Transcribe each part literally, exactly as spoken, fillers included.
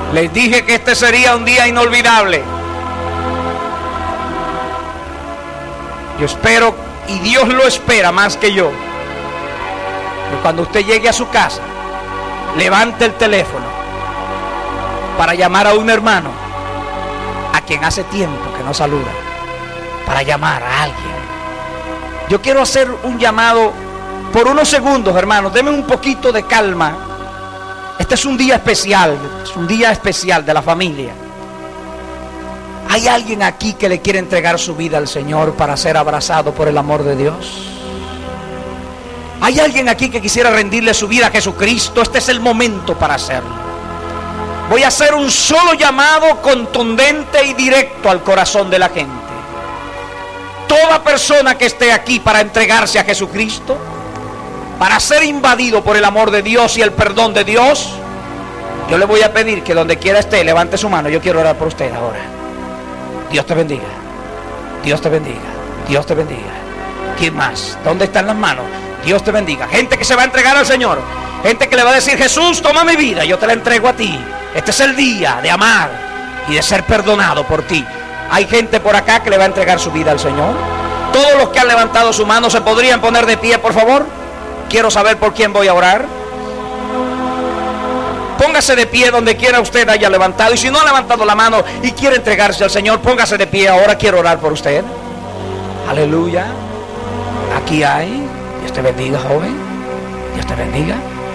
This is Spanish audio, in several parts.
Les dije que este sería un día inolvidable. Yo espero, y Dios lo espera más que yo, que cuando usted llegue a su casa, levante el teléfono para llamar a un hermano a quien hace tiempo que no saluda, para llamar a alguien. Yo quiero hacer un llamado por unos segundos, hermanos. Denme un poquito de calma. Este es un día especial, es un día especial de la familia. ¿Hay alguien aquí que le quiere entregar su vida al Señor para ser abrazado por el amor de Dios? ¿Hay alguien aquí que quisiera rendirle su vida a Jesucristo? Este es el momento para hacerlo. Voy a hacer un solo llamado contundente y directo al corazón de la gente. Toda persona que esté aquí para entregarse a Jesucristo, para ser invadido por el amor de Dios y el perdón de Dios, yo le voy a pedir que donde quiera esté, levante su mano. Yo quiero orar por usted ahora. Dios te bendiga. Dios te bendiga. Dios te bendiga. ¿Quién más? ¿Dónde están las manos? Dios te bendiga. Gente que se va a entregar al Señor. Gente que le va a decir: Jesús, toma mi vida, yo te la entrego a ti. Este es el día de amar y de ser perdonado por ti. Hay gente por acá que le va a entregar su vida al Señor. Todos los que han levantado su mano, ¿se podrían poner de pie, por favor? Quiero saber por quién voy a orar. Póngase de pie donde quiera usted haya levantado. Y si no ha levantado la mano y quiere entregarse al Señor, póngase de pie. Ahora quiero orar por usted. Aleluya. Aquí hay. Dios te bendiga, joven. Dios te bendiga.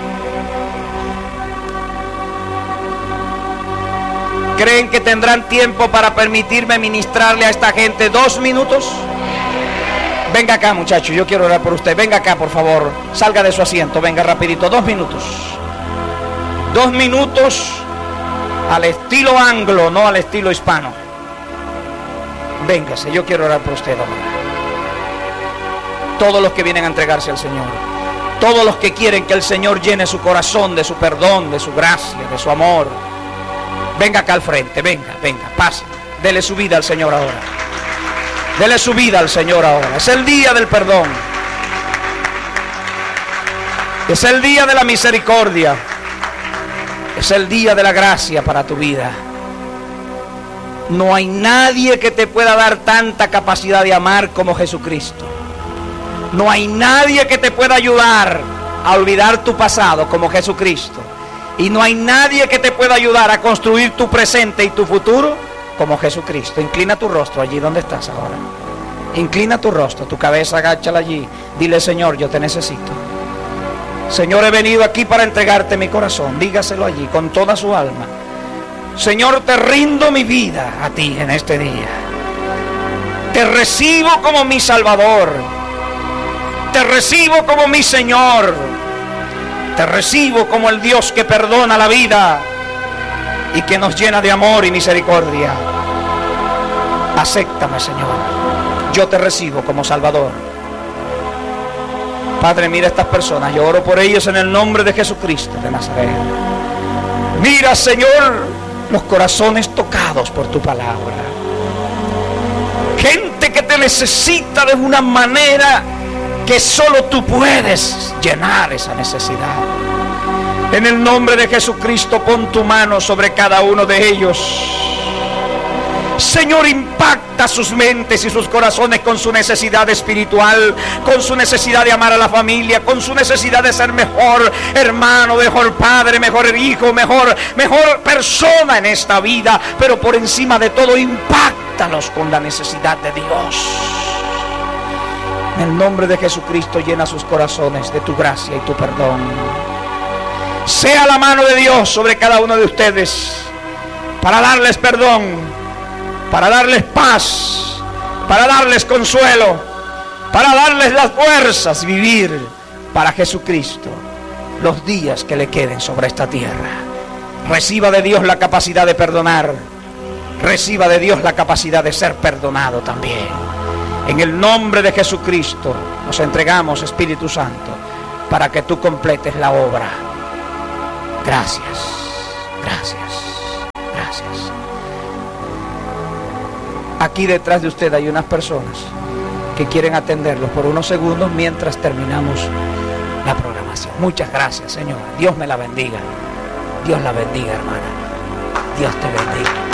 ¿Creen que tendrán tiempo para permitirme ministrarle a esta gente dos minutos? Venga acá, muchacho, yo quiero orar por usted. Venga acá, por favor. Salga de su asiento, venga rapidito. Dos minutos. Dos minutos al estilo anglo, no al estilo hispano. Véngase, yo quiero orar por usted ahora. Todos los que vienen a entregarse al Señor, todos los que quieren que el Señor llene su corazón de su perdón, de su gracia, de su amor, venga acá al frente, venga, venga, pase. Dele su vida al Señor ahora. Dele su vida al Señor ahora. Es el día del perdón. Es el día de la misericordia. Es el día de la gracia para tu vida. No hay nadie que te pueda dar tanta capacidad de amar como Jesucristo. No hay nadie que te pueda ayudar a olvidar tu pasado como Jesucristo. Y no hay nadie que te pueda ayudar a construir tu presente y tu futuro como Jesucristo. Inclina tu rostro allí donde estás ahora. Inclina tu rostro, tu cabeza, agáchala allí. Dile: Señor, yo te necesito. Señor, he venido aquí para entregarte mi corazón. Dígaselo allí con toda su alma. Señor, te rindo mi vida a ti en este día. Te recibo como mi Salvador. Te recibo como mi Señor. Te recibo como el Dios que perdona la vida y que nos llena de amor y misericordia. Acéptame, Señor. Yo te recibo como Salvador. Padre, mira a estas personas. Yo oro por ellos en el nombre de Jesucristo de Nazaret. Mira, Señor, los corazones tocados por tu palabra. Gente que te necesita de una manera que solo tú puedes llenar esa necesidad. En el nombre de Jesucristo, pon tu mano sobre cada uno de ellos. Señor, impacta sus mentes y sus corazones con su necesidad espiritual, con su necesidad de amar a la familia, con su necesidad de ser mejor hermano, mejor padre, mejor hijo, mejor, mejor persona en esta vida. Pero por encima de todo, impáctalos con la necesidad de Dios. En el nombre de Jesucristo, llena sus corazones de tu gracia y tu perdón. Sea la mano de Dios sobre cada uno de ustedes para darles perdón, para darles paz, para darles consuelo, para darles las fuerzas, vivir para Jesucristo los días que le queden sobre esta tierra. Reciba de Dios la capacidad de perdonar. Reciba de Dios la capacidad de ser perdonado también. En el nombre de Jesucristo nos entregamos, Espíritu Santo, para que tú completes la obra. Gracias, gracias, gracias. Aquí detrás de usted hay unas personas que quieren atenderlos por unos segundos mientras terminamos la programación. Muchas gracias, Señor. Dios me la bendiga. Dios la bendiga, hermana. Dios te bendiga.